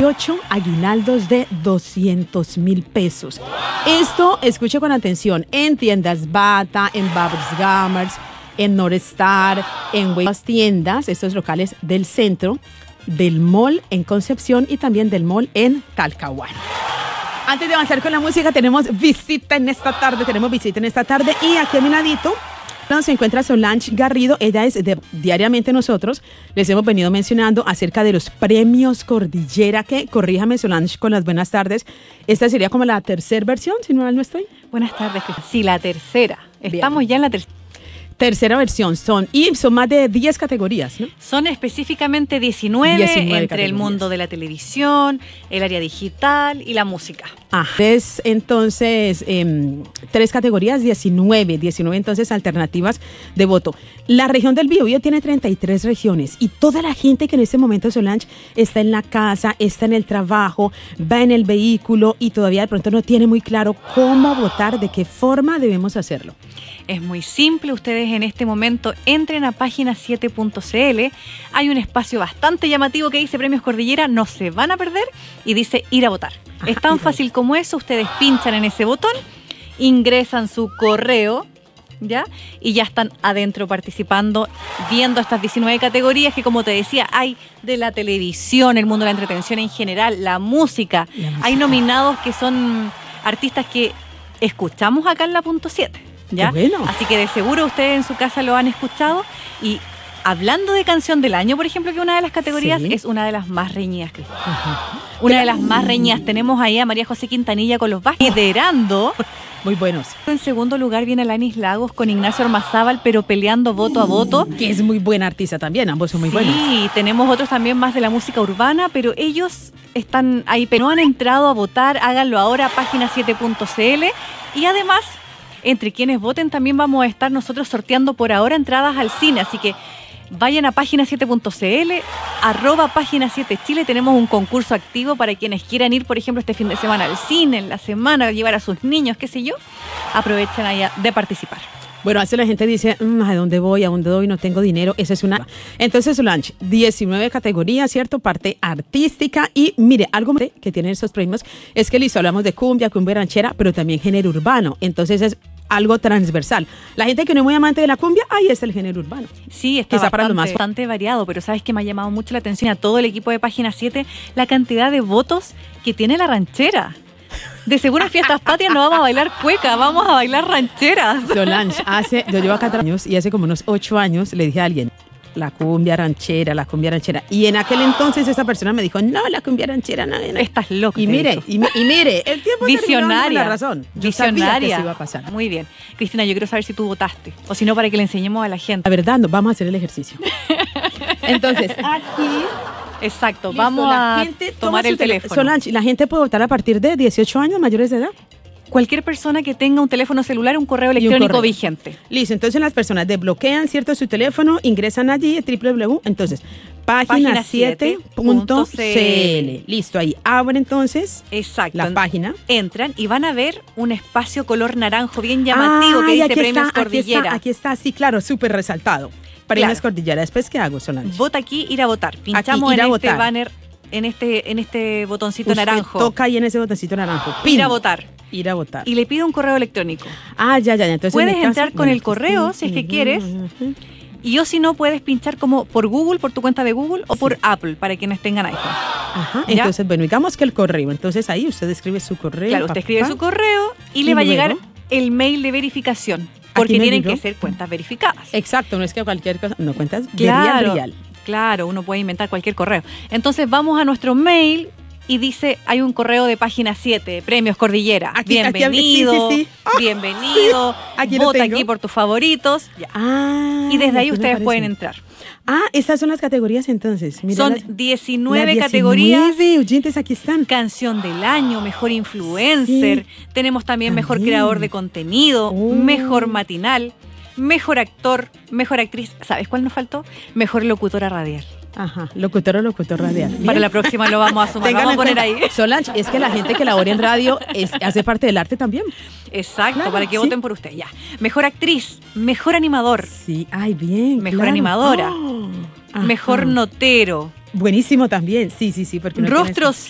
8 aguinaldos de 200.000 pesos. Esto, escuche con atención, en tiendas Bata, en Babs Gamers, en Norstar, en las tiendas, estos locales del centro, del mall en Concepción y también del mall en Talcahuano. Antes de avanzar con la música, tenemos visita en esta tarde y aquí a mi ladito se encuentra Solange Garrido. Ella es diariamente nosotros les hemos venido mencionando acerca de los premios Cordillera, que, corríjame Solange con las buenas tardes, esta sería como la tercera versión, si no mal no estoy. Buenas tardes, Cristina. Sí, la tercera. Estamos ya en la tercera versión. Son más de 10 categorías, ¿no? Son específicamente 19 entre el mundo de la televisión, el área digital y la música. Es entonces 3 categorías, 19 entonces alternativas de voto. La región del Biobío tiene 33 regiones y toda la gente que en este momento, Solange, está en la casa, está en el trabajo, va en el vehículo y todavía de pronto no tiene muy claro cómo votar, de qué forma debemos hacerlo. Es muy simple, ustedes en este momento entren a página7.cl, hay un espacio bastante llamativo que dice Premios Cordillera, no se van a perder, y dice ir a votar. Es tan fácil como eso, ustedes pinchan en ese botón, ingresan su correo, ¿ya? Y ya están adentro participando, viendo estas 19 categorías que, como te decía, hay de la televisión, el mundo de la entretención en general, la música. Hay nominados que son artistas que escuchamos acá en la punto 7. ¿Ya? Bueno. Así que de seguro ustedes en su casa lo han escuchado. Y hablando de canción del año, por ejemplo, que una de las categorías es una de las más reñidas, Cristina. Una de las más reñidas. Tenemos ahí a María José Quintanilla con Los Vázquez liderando. Muy buenos. En segundo lugar viene Alanis Lagos con Ignacio Ormazábal, pero peleando voto a voto. Que es muy buena artista también, ambos son muy buenos. Sí, tenemos otros también más de la música urbana, pero ellos están ahí, pero no han entrado a votar. Háganlo ahora, página7.cl. Y además, entre quienes voten también vamos a estar nosotros sorteando por ahora entradas al cine, así que vayan a página7.cl, @página7chile, tenemos un concurso activo para quienes quieran ir, por ejemplo, este fin de semana al cine, en la semana, llevar a sus niños, qué sé yo, aprovechen allá de participar. Bueno, a veces la gente dice, ¿a dónde voy? ¿A dónde doy? No tengo dinero. Esa es una... Entonces, Solange, 19 categorías, ¿cierto? Parte artística. Y mire, algo que tienen esos premios es que listo, hablamos de cumbia ranchera, pero también género urbano. Entonces es algo transversal. La gente que no es muy amante de la cumbia, ahí está el género urbano. Sí, está bastante variado, pero ¿sabes qué me ha llamado mucho la atención a todo el equipo de Página 7? La cantidad de votos que tiene la ranchera. De seguro en Fiestas Patrias no vamos a bailar cueca, vamos a bailar rancheras. Solange, yo llevo acá 3 años y hace como unos 8 años le dije a alguien, la cumbia ranchera. Y en aquel entonces esa persona me dijo, no, la cumbia ranchera no. Estás loco. Y mire, el tiempo visionaria. La razón. Yo sabía que eso iba a pasar. Muy bien. Cristina, yo quiero saber si tú votaste, o si no, para que le enseñemos a la gente. La verdad, no, vamos a hacer el ejercicio. Entonces, aquí... Exacto, listo, vamos a tomar el teléfono. Solange, ¿la gente puede votar a partir de 18 años, mayores de edad? Cualquier persona que tenga un teléfono celular, un correo electrónico vigente. Listo, entonces las personas desbloquean, ¿cierto?, su teléfono, ingresan allí, entonces, página7.cl. Listo, ahí abren entonces la página. Entran y van a ver un espacio color naranjo bien llamativo que dice Premios Cordillera. Aquí está, sí, claro, súper resaltado. Premios Cordillera. ¿Después qué hago, Solange? Vota aquí, ir a votar. Pinchamos en este banner, en este botoncito naranjo. Toca ahí en ese botoncito naranjo. Ir a votar. Ir a votar. Y le pido un correo electrónico. Ya. Entonces, puedes entrar con el correo si es que quieres. Y o si no, puedes pinchar como por Google, por tu cuenta de Google, o por Apple, para quienes tengan iPhone. Entonces, bueno, digamos que el correo. Entonces ahí usted escribe su correo. Claro, usted escribe su correo y le va a llegar el mail de verificación. Porque tienen que ser cuentas verificadas. Exacto, no es que cualquier cosa, no, cuentas real. Claro, uno puede inventar cualquier correo. Entonces vamos a nuestro mail y dice, hay un correo de Página 7, Premios Cordillera. Bienvenido, bienvenido, vota aquí por tus favoritos. Y desde ahí ustedes pueden entrar. Estas son las categorías entonces. Mira, son 19 categorías. 19 oyentes, aquí están. Canción del año, mejor influencer. Tenemos también mejor creador de contenido, mejor matinal, mejor actor, mejor actriz. ¿Sabes cuál nos faltó? Mejor locutora radial. Locutor o locutor radial. Para la próxima lo vamos a sumar. Vamos a poner ahí. Solange, es que la gente que labora en radio hace parte del arte también. Exacto, claro, para que voten por usted. Ya. Mejor actriz, mejor animador. Sí, bien. Mejor animadora. Mejor notero. Buenísimo también, sí. Porque rostros